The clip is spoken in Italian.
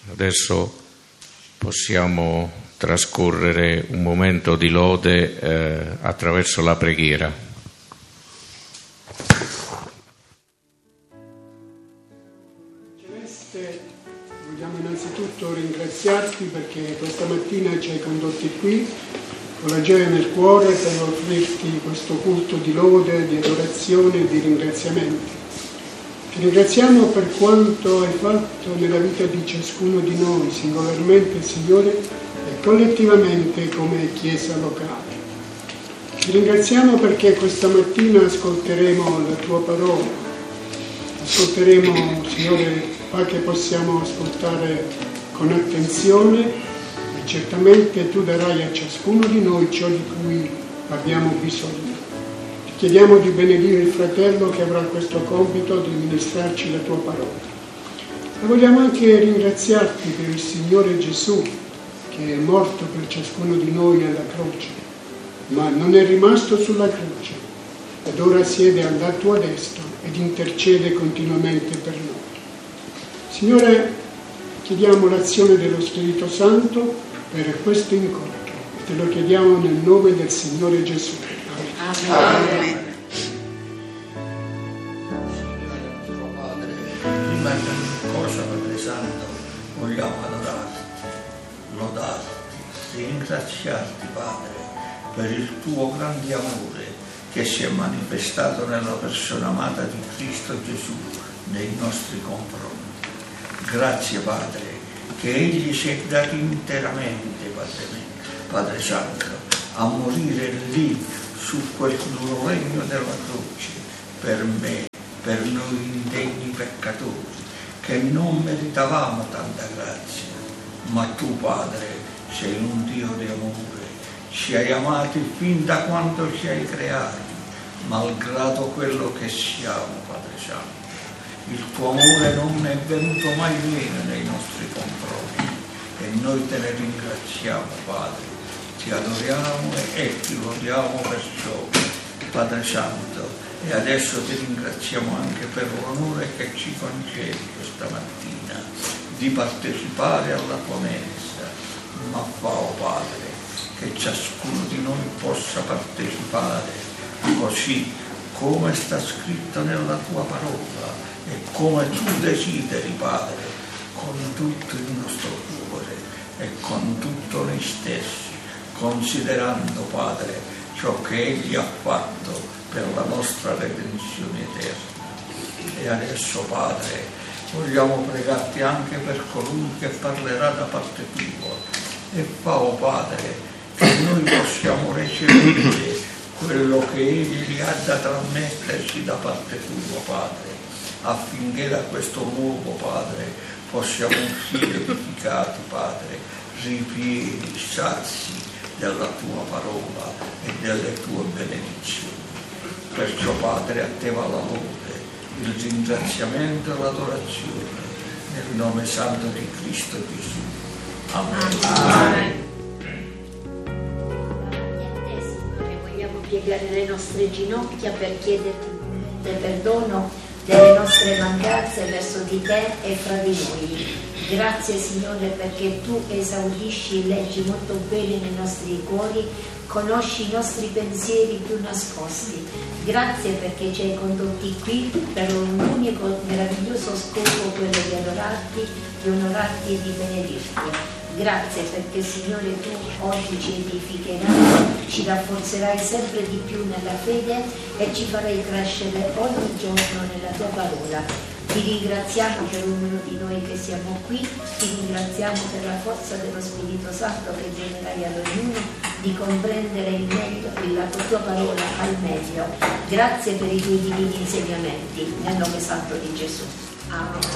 Adesso possiamo trascorrere un momento di lode attraverso la preghiera. Celeste, vogliamo innanzitutto ringraziarti perché questa mattina ci hai condotti qui con la gioia nel cuore per offrirti questo culto di lode, di adorazione e di ringraziamenti. Ti ringraziamo per quanto hai fatto nella vita di ciascuno di noi, singolarmente, Signore, e collettivamente come Chiesa locale. Ti ringraziamo perché questa mattina ascolteremo la Tua parola. Ascolteremo, Signore, fa che possiamo ascoltare con attenzione e certamente Tu darai a ciascuno di noi ciò di cui abbiamo bisogno. Chiediamo di benedire il fratello che avrà questo compito di ministrarci la Tua parola. E vogliamo anche ringraziarti per il Signore Gesù che è morto per ciascuno di noi alla croce, ma non è rimasto sulla croce ed ora siede al tuo destro ed intercede continuamente per noi. Signore, chiediamo l'azione dello Spirito Santo per questo incontro e te lo chiediamo nel nome del Signore Gesù. Amen. Prima di ogni cosa, Padre Santo, vogliamo adorarti, lodarti, ringraziarti, Padre, per il tuo grande amore che si è manifestato nella persona amata di Cristo Gesù nei nostri confronti. Grazie, Padre, che Egli si è dato interamente, Padre Santo, a morire lì su quel duro regno della croce per me, per noi indegni peccatori, che non meritavamo tanta grazia, ma tu, Padre, sei un Dio di amore, ci hai amati fin da quando ci hai creati, malgrado quello che siamo, Padre Santo. Il tuo amore non è venuto mai meno nei nostri confronti e noi te ne ringraziamo, Padre. Ti adoriamo e ti lodiamo perciò, Padre Santo, e adesso ti ringraziamo anche per l'onore che ci concedi questa mattina di partecipare alla tua messa, ma fa, oh Padre, che ciascuno di noi possa partecipare così come sta scritto nella tua parola e come tu desideri, Padre, con tutto il nostro cuore e con tutto noi stessi, considerando, Padre, ciò che Egli ha fatto per la nostra redenzione eterna. E adesso, Padre, vogliamo pregarti anche per colui che parlerà da parte tua e fa, oh Padre, che noi possiamo ricevere quello che Egli ha da trasmetterci da parte tua, Padre, affinché da questo luogo, Padre, possiamo uscire edificati, Padre, ripieni, sazi della tua parola e delle tue benedizioni. Perciò, Padre, a te va la lode, il ringraziamento e l'adorazione nel nome santo di Cristo Gesù. Amen. Amen. Signore, vogliamo piegare le nostre ginocchia per chiederti perdono delle nostre mancanze verso di te e fra di noi. Grazie, Signore, perché tu esaudisci, leggi molto bene nei nostri cuori, conosci i nostri pensieri più nascosti. Grazie perché ci hai condotti qui per un unico meraviglioso scopo, quello di adorarti, di onorarti e di benedirti. Grazie perché, Signore, tu oggi ci edificherai, ci rafforzerai sempre di più nella fede e ci farai crescere ogni giorno nella tua parola. Ti ringraziamo per ognuno di noi che siamo qui, ti ringraziamo per la forza dello Spirito Santo che donerai ad ognuno di comprendere il meglio la tua parola al meglio. Grazie per i tuoi divini insegnamenti, nel nome santo di Gesù. Amen.